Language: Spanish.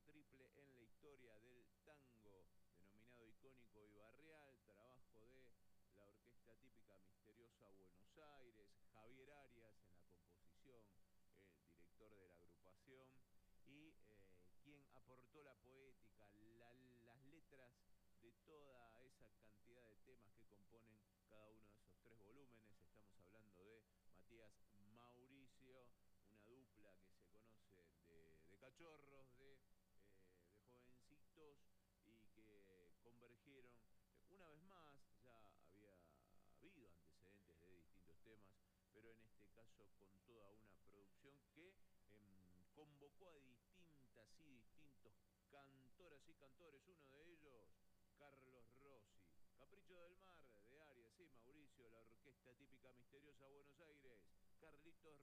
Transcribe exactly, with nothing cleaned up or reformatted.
triple en la historia del tango, denominado icónico y barrial, trabajo de la Orquesta Típica Misteriosa Buenos Aires, Javier Arias en la composición, el director de la agrupación, y eh, quien aportó la poética, la, las letras de toda esa cantidad de temas que componen cada uno de esos tres volúmenes. Estamos hablando de Matías Mauricio, una dupla que se conoce de, de cachorros, de, eh, de jovencitos, y que convergieron una vez más. Ya había habido antecedentes de distintos temas, pero en este caso con toda una producción que eh, convocó a distintas y distintos cantoras y cantores. Uno de ellos, Carlos Rossi, Capricho del Mar de Arias y Mauricio, la Orquesta Típica Misteriosa Buenos Aires, Carlitos